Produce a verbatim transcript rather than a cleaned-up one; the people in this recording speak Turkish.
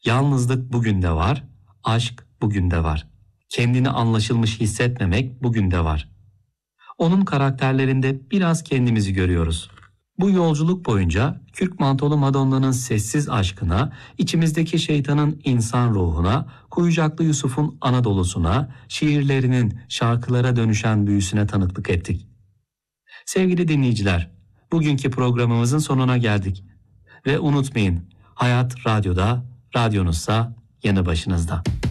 Yalnızlık bugün de var, aşk bugün de var. Kendini anlaşılmış hissetmemek bugün de var. Onun karakterlerinde biraz kendimizi görüyoruz. Bu yolculuk boyunca kürk mantolu Madonna'nın sessiz aşkına, içimizdeki şeytanın insan ruhuna, Kuyucaklı Yusuf'un Anadolu'suna, şiirlerinin şarkılara dönüşen büyüsüne tanıklık ettik. Sevgili dinleyiciler, bugünkü programımızın sonuna geldik. Ve unutmayın, hayat radyoda, radyonuzsa yanı başınızda.